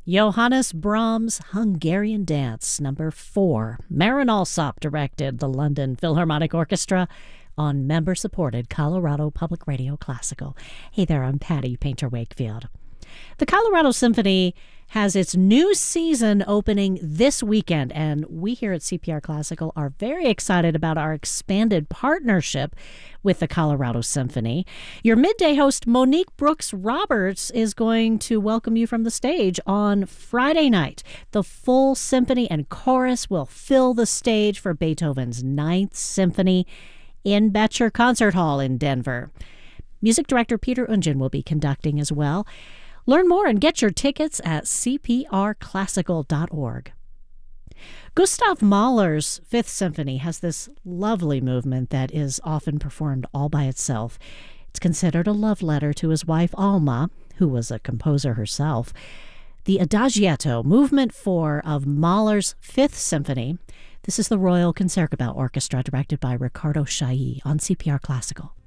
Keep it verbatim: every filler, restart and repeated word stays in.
Johannes Brahms' Hungarian Dance, number four. Marin Alsop directed the London Philharmonic Orchestra on member-supported Colorado Public Radio Classical. Hey there, I'm Patty Painter Wakefield. The Colorado Symphony has its new season opening this weekend, and we here at C P R Classical are very excited about our expanded partnership with the Colorado Symphony. Your midday host, Monique Brooks Roberts, is going to welcome you from the stage on Friday night. The full symphony and chorus will fill the stage for Beethoven's Ninth Symphony in Betcher Concert Hall in Denver. Music director Peter Ungen will be conducting as well. Learn more and get your tickets at c p r classical dot org. Gustav Mahler's Fifth Symphony has this lovely movement that is often performed all by itself. It's considered a love letter to his wife Alma, who was a composer herself. The Adagietto, Movement four of Mahler's Fifth Symphony. This is the Royal Concertgebouw Orchestra, directed by Ricardo Chailly on C P R Classical.